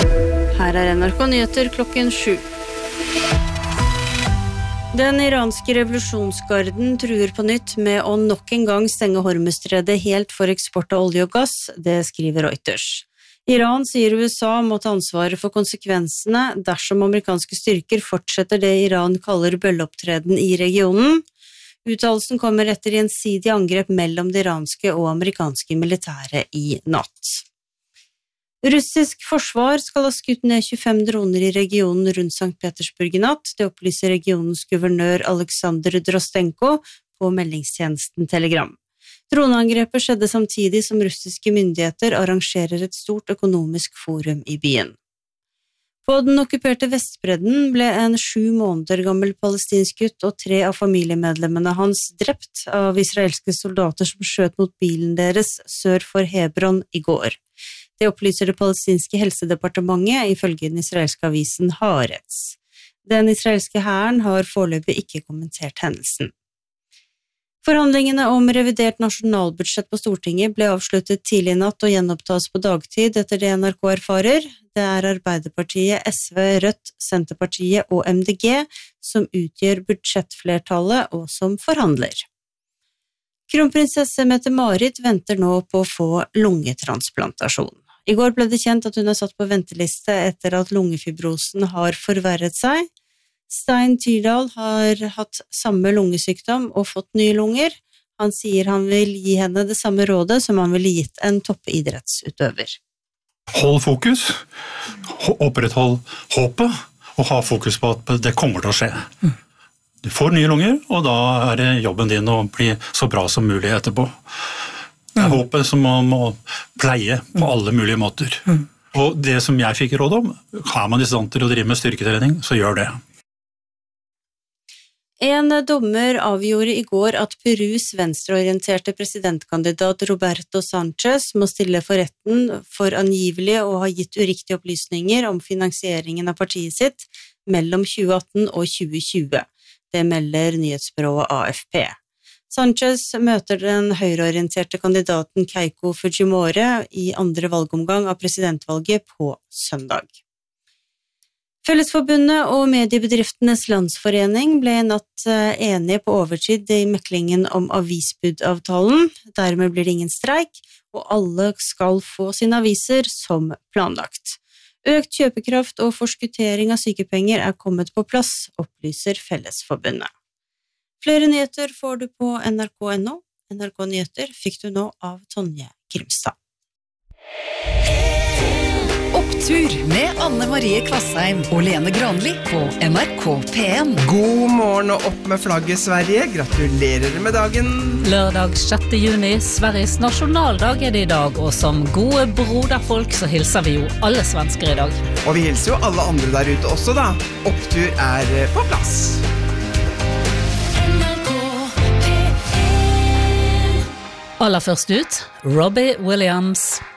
Her NRK Nyheter klokken 7. Den iranske revolusjonsgarden truer på nytt med å nok en gang stenge Hormuzstredet helt for eksport av olje og gass, det skriver Reuters. Iran sier USA må ta ansvaret for konsekvensene dersom amerikanske styrker fortsetter det Iran kaller bølleopptreden i regionen. Uttalelsen kommer etter gjensidig angrep mellom det iranske og amerikanske militære i natt. Russisk forsvar skal ha skutt ned 25 droner i regionen rundt St. Petersburg i natt, det opplyser regionens guvernør Alexander Drostenko på meldingstjenesten Telegram. Droneangrepet skjedde samtidig som russiske myndigheter arrangerer et stort økonomisk forum i byen. På den okkuperte Vestbredden ble en 7 måneder gammel palestinsk gutt og 3 av familiemedlemmene hans drept av israelske soldater som skjøt mot bilen deres sør for Hebron i går. Det opplyser det palestinske helsedepartementet ifølge den israelske avisen Haaretz. Den israelske hæren har foreløpig ikke kommentert hendelsen. Forhandlingene om revidert nasjonalbudsjett på Stortinget ble avsluttet tidlig i natt og gjenopptas på dagtid etter det NRK erfarer. Det er Arbeiderpartiet, SV, Rødt, Senterpartiet og MDG som utgjør budsjettflertallet og som forhandler. Kronprinsesse Mette-Marit venter nå på å få lungetransplantasjon. I går ble det kjent at hun er satt på venteliste etter at lungefibrosen har forverret seg. Stein Tyrdal har hatt samme lungesykdom og fått nye lunger. Han sier han vil gi henne det samme rådet som han ville gitt en toppidrettsutøver. Hold fokus, oppretthold håpet, og ha fokus på at det kommer til å skje. Du får nye lunger, og da er det jobben din å bli så bra som mulig etterpå. Det er håpet som man må pleie på alle mulige måter. Og det som jeg fikk råd om, har man i stand til å drive med styrketrening, så gjør det. En dommer avgjorde i går at Perus venstreorienterte presidentkandidat Roberto Sanchez må stille for retten for angivelig å ha gitt uriktige opplysninger om finansieringen av partiet sitt mellom 2018 og 2020. Det melder nyhetsbyrået AFP. Sanchez møter den høyreorienterte kandidaten Keiko Fujimori i andre valgomgang av presidentvalget på søndag. Fellesforbundet og Mediebedriftenes Landsforening ble i natt enige på overtid i meklingen om avisbudavtalen. Dermed blir det ingen streik, og alle skal få sine aviser som planlagt. Økt kjøpekraft og forskuttering av sykepenger er kommet på plass, opplyser Fellesforbundet. Flere nyheter får du på nrk.no. NRK Nyheter fikk du nå av Tonje Grimstad. Opptur med Anne Marie Kvassheim og Lene Granli på NRK P1. God morgen og opp med flagget, Sverige. Gratulerer med dagen. Lørdag 6. juni, Sveriges nasjonaldag er det i dag, og som gode broderfolk så hilser vi jo alle svensker i dag. Og vi hilser jo alle andre der ute også da. Opptur er på plass. Aller først ut, Robbie Williams.